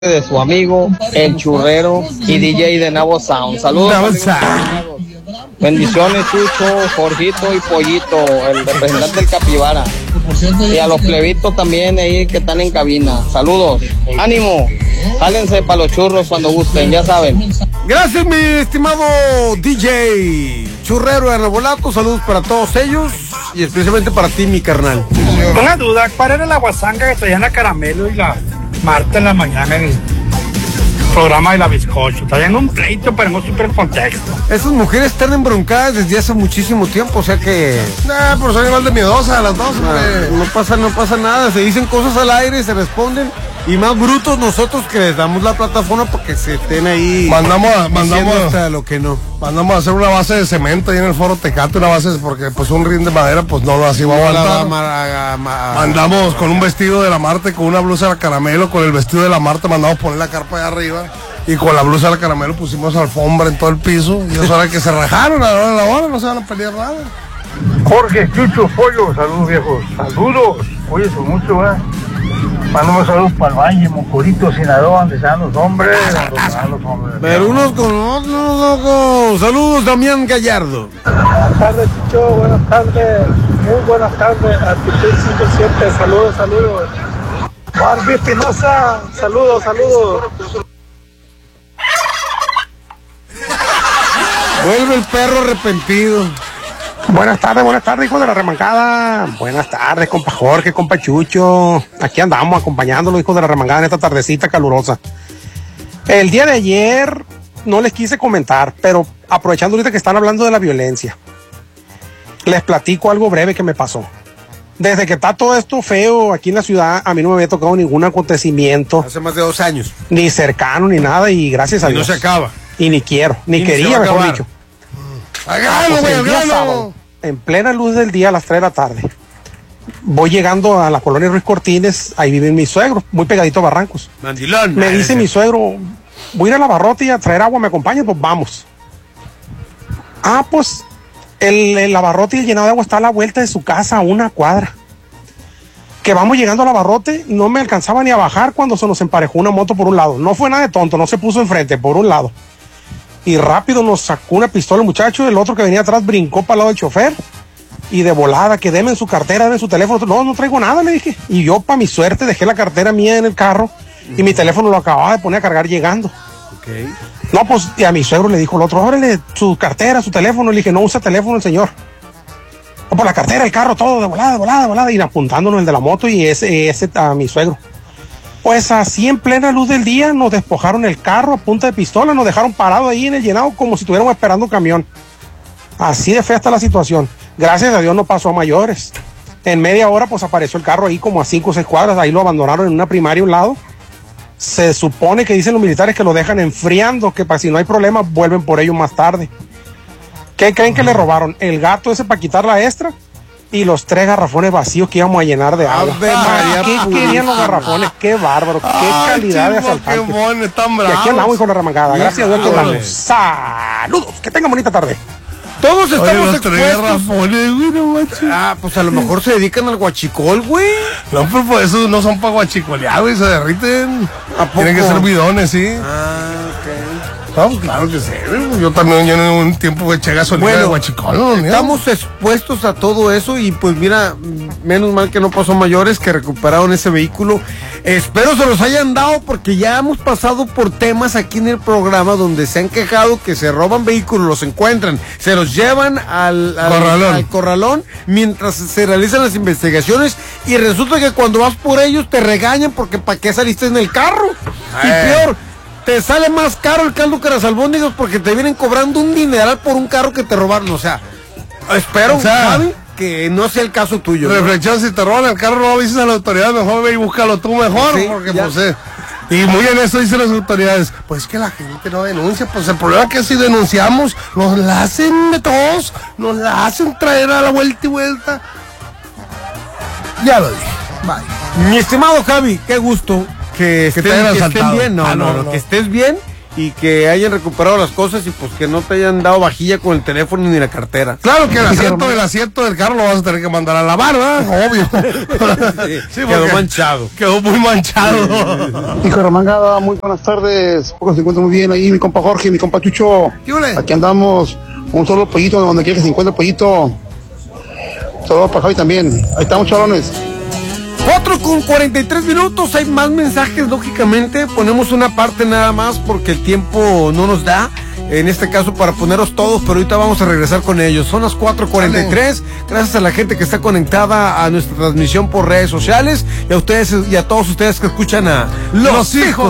de su amigo, el churrero y DJ de Navo Sound. Saludos. Bendiciones, Chucho, Jorgito y Pollito, el representante del Capibara. Y a los plebitos también ahí que están en cabina. Saludos. Ánimo. Jálense para los churros cuando gusten, ya saben. Gracias, mi estimado DJ Churrero de Rebolato. Saludos para todos ellos y especialmente para ti, mi carnal. Una duda, ¿cuál era la guasanga que traían la Caramelo y la Marta en la mañana en el programa de la bizcocho? Traían un pleito, pero no supe el contexto. Esas mujeres están embroncadas desde hace muchísimo tiempo, o sea que... pero son igual de miedosas las dos. No pasa nada, se dicen cosas al aire, se responden. Y más brutos nosotros que les damos la plataforma porque se estén ahí. Mandamos hasta lo que no. Mandamos a hacer una base de cemento ahí en el Foro Tecate, una base porque pues un ring de madera pues no así va a aguantar. Mandamos con un vestido de la Marta y con una blusa de la Caramelo, con el vestido de la Marta mandamos poner la carpa allá arriba y con la blusa de la Caramelo pusimos alfombra en todo el piso y eso era que se rajaron a la hora, no se van a pelear nada. Jorge, Chucho, Pollo, saludos viejos, saludos, cuídense mucho, mandamos saludos para el Valle, Mocurito, Sinaloa, donde están los hombres, Pero unos con otros, loco. Saludos, Damián Gallardo. Buenas tardes, Chucho, buenas tardes, muy buenas tardes, Actitud 57, saludos. Barbie Espinosa, saludos. Vuelve el perro arrepentido. Buenas tardes, hijo de la remangada. Buenas tardes, compa Jorge, compa Chucho. Aquí andamos acompañándolo, hijo de la remangada, en esta tardecita calurosa. El día de ayer no les quise comentar, pero aprovechando ahorita que están hablando de la violencia, les platico algo breve que me pasó. Desde que está todo esto feo aquí en la ciudad, a mí no me había tocado ningún acontecimiento. Hace más de 2 años. Ni cercano, ni nada, y gracias a Dios. Y no se acaba. Y ni quiero, ni quería, mejor dicho. El día sábado, en plena luz del día, a las 3 de la tarde, voy llegando a la colonia Ruiz Cortines, ahí viven mis suegros, muy pegadito a Barrancos. Mandilón. Me dice mi suegro, voy a ir a la Barrota y a traer agua, ¿me acompaña? Pues vamos. Pues el abarrote y el llenado de agua está a la vuelta de su casa, a 1 cuadra. Que vamos llegando al abarrote, no me alcanzaba ni a bajar cuando se nos emparejó una moto por un lado. No fue nada de tonto, no se puso enfrente, por un lado. Y rápido nos sacó una pistola el muchacho, el otro que venía atrás brincó para el lado del chofer. Y de volada, que deme en su cartera, deme en su teléfono. No traigo nada, le dije. Y yo, para mi suerte, dejé la cartera mía en el carro y mi teléfono lo acababa de poner a cargar llegando. Okay. No, pues, y a mi suegro le dijo el otro, ábrele su cartera, su teléfono. Le dije, no usa teléfono el señor. Por la cartera, el carro, todo, de volada. Y apuntándonos el de la moto y ese a mi suegro. Pues así en plena luz del día nos despojaron el carro a punta de pistola, nos dejaron parado ahí en el llenado como si estuviéramos esperando un camión. Así de fea está la situación. Gracias a Dios no pasó a mayores. En media hora pues apareció el carro ahí como a 5 o 6 cuadras, ahí lo abandonaron en una primaria a un lado. Se supone que dicen los militares que lo dejan enfriando, que para si no hay problema vuelven por ello más tarde. ¿Qué creen que le robaron? El gato ese para quitar la extra y los 3 garrafones vacíos que íbamos a llenar de agua. ¿Qué querían los garrafones? Qué bárbaro, qué calidad de asaltante. Qué bueno, están bravos. Y aquí andamos con la remangada. Gracias a Dios que andamos. Saludos, que tengan bonita tarde. Todos estamos expuestos. Pues a lo mejor se dedican al guachicol, güey. No, pero por eso no son para guachicolear, güey, se derriten. Tienen que ser bidones, sí. No, claro que sí. Yo también en un tiempo eché gasolina de guachicol. Estamos expuestos a todo eso y pues mira, menos mal que no pasó mayores, que recuperaron ese vehículo. Espero se los hayan dado porque ya hemos pasado por temas aquí en el programa donde se han quejado que se roban vehículos, los encuentran, se los llevan al corralón mientras se realizan las investigaciones y resulta que cuando vas por ellos te regañan porque ¿para qué saliste en el carro? Y peor, te sale más caro el caldo que las albóndigas porque te vienen cobrando un dineral por un carro que te robaron. O sea, espero, Javi, que no sea el caso tuyo. Reflexión, ¿no? Si te roban el carro no avises a la autoridad, mejor ve y búscalo tú mejor, sí, porque ya. Pues y muy en eso dicen las autoridades, pues que la gente no denuncia, pues el problema es que si denunciamos, nos la hacen de todos, nos la hacen traer a la vuelta y vuelta. Ya lo dije, bye. Mi estimado Javi, qué gusto que estén bien, que estés bien y que hayan recuperado las cosas y pues que no te hayan dado vajilla con el teléfono ni la cartera. Claro que el asiento del carro lo vas a tener que mandar a lavar, ¿verdad? Obvio. Sí, quedó manchado. Quedó muy manchado. Hijo Remangada, muy buenas tardes. Poco se encuentra muy bien ahí mi compa Jorge, mi compa Chucho. Aquí andamos, un solo pollito donde quiera que se encuentre el pollito. Saludos para Javi también. Ahí estamos, chalones. 4:43, hay más mensajes, lógicamente, ponemos una parte nada más porque el tiempo no nos da, en este caso para ponerlos todos, pero ahorita vamos a regresar con ellos. Son las 4:43, gracias a la gente que está conectada a nuestra transmisión por redes sociales y a ustedes y a todos ustedes que escuchan a Los Hijos